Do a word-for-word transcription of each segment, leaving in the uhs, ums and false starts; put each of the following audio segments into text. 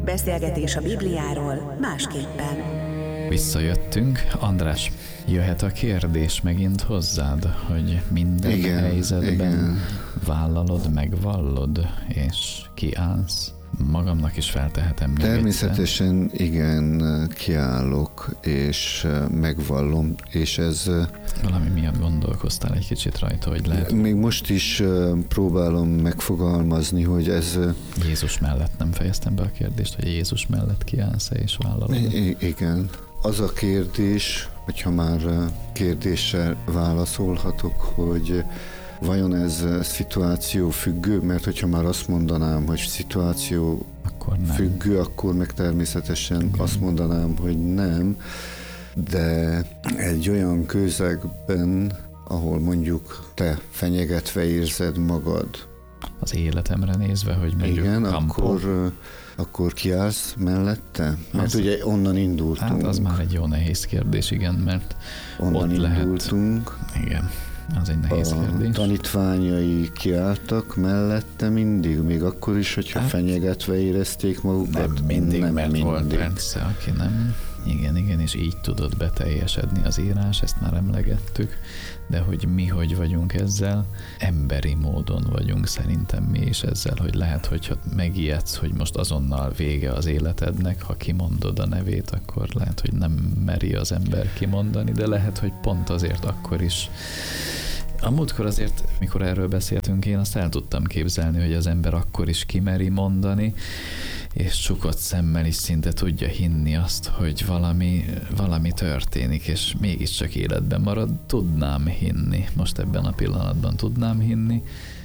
Beszélgetés a Bibliáról másképpen. Visszajöttünk. András, jöhet a kérdés megint hozzád, hogy minden igen, helyzetben igen. vállalod, megvallod, és kiállsz? Magamnak is feltehetem még Természetesen egyszer. igen, kiállok, és megvallom, és ez... Valami miatt gondolkoztál egy kicsit rajta, hogy lehet... Még most is próbálom megfogalmazni, hogy ez... Jézus mellett nem fejeztem be a kérdést, hogy Jézus mellett kiállsz-e és vállalod? I- igen. Az a kérdés, hogyha már kérdéssel válaszolhatok, hogy vajon ez szituáció függő, mert hogyha már azt mondanám, hogy szituáció akkor nem. függő, akkor meg természetesen igen. Azt mondanám, hogy nem, de egy olyan közegben, ahol mondjuk te fenyegetve érzed magad. Az életemre nézve, hogy mondjuk igen, kampó. akkor, akkor kiállsz mellette? Mert az, ugye onnan indultunk. Hát az már egy jó nehéz kérdés, igen, mert onnan ott indultunk. Lehet, igen. Az egy nehéz a kérdés. tanítványai kiálltak mellette mindig, még akkor is, hogyha hát, fenyegetve érezték magukat. Nem mindig, nem mert mindig. volt persze, aki nem. Igen, igen, és így tudott beteljesedni az írás, ezt már emlegettük, de hogy mi hogy vagyunk ezzel, emberi módon vagyunk szerintem mi is ezzel, hogy lehet, hogyha megijedsz, hogy most azonnal vége az életednek, ha kimondod a nevét, akkor lehet, hogy nem meri az ember kimondani, de lehet, hogy pont azért akkor is. A múltkor azért, mikor erről beszéltünk, én azt el tudtam képzelni, hogy az ember akkor is kimeri mondani, és csukott szemmel is szinte tudja hinni azt, hogy valami, valami történik, és mégiscsak életben marad. Tudnám hinni. Most ebben a pillanatban tudnám hinni,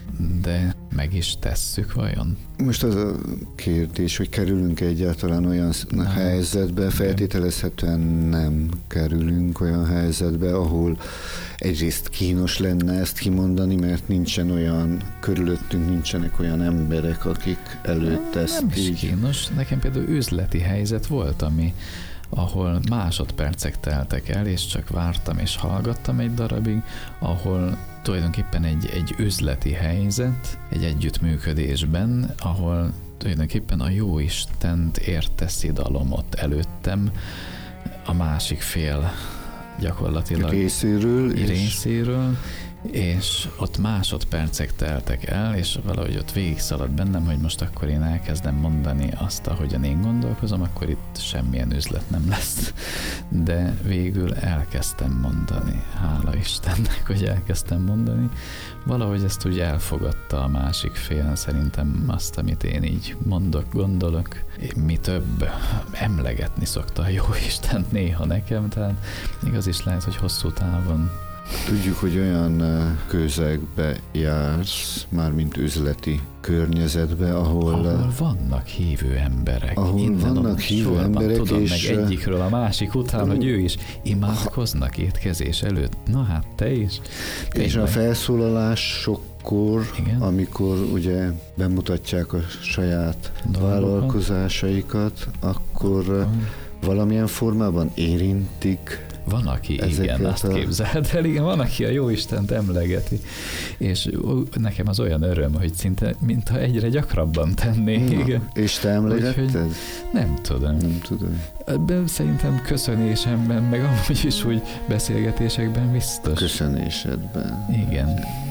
de meg is tesszük vajon? Most az a kérdés, hogy kerülünk egyáltalán olyan nem. helyzetbe, feltételezhetően nem kerülünk olyan helyzetbe, ahol egyrészt kínos lenne ezt kimondani, mert nincsen olyan, körülöttünk nincsenek olyan emberek, akik előtt ezt nem így... is kínos. Nekem például üzleti helyzet volt, ami ahol másodpercek teltek el, és csak vártam és hallgattam egy darabig, ahol tulajdonképpen egy, egy üzleti helyzet, egy együttműködésben, ahol tulajdonképpen a Jóistent érte szidalomot előttem, a másik fél gyakorlatilag részéről, részéről és ott másodpercek teltek el, és valahogy ott végigszaladt bennem, hogy most akkor én elkezdem mondani azt, ahogyan én gondolkozom, akkor itt semmilyen üzlet nem lesz. De végül elkezdtem mondani. Hála Istennek, hogy elkezdtem mondani. Valahogy ezt úgy elfogadta a másik fél, szerintem azt, amit én így mondok, gondolok. Mi több, emlegetni szokta a Jóistent néha nekem, tehát igaz is lehet, hogy hosszú távon. Tudjuk, hogy olyan közegbe jársz, mármint üzleti környezetbe, ahol... Ahol vannak hívő emberek. Ahol Innen vannak hívő emberek, tudod és... meg egyikről a másik után, hogy ő is imádkoznak étkezés előtt. Na hát, te is. Te és meg... a felszólalásokkor, igen? Amikor ugye bemutatják a saját dolgokat, vállalkozásaikat, akkor uh-huh. valamilyen formában érintik. Van, aki ezeket igen, azt a... képzeld el, igen, van, aki a Jóistent emlegeti, és nekem az olyan öröm, hogy szinte, mintha egyre gyakrabban tenné. Na, igen. És te emlegetted? Nem tudom. Nem tudom. Ebben szerintem köszönésemben, meg amúgy is úgy beszélgetésekben biztos. Köszönésedben. Igen.